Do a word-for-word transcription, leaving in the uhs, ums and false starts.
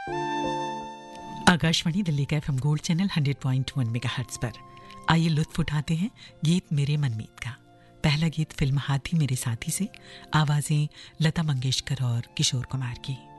आकाशवाणी दिल्ली का FM gold channel hundred point one megahertz पर आइए लुत्फ उठाते हैं गीत मेरे मनमीत का। पहला गीत फिल्म हाथी मेरे साथी से, आवाजें लता मंगेशकर और किशोर कुमार की।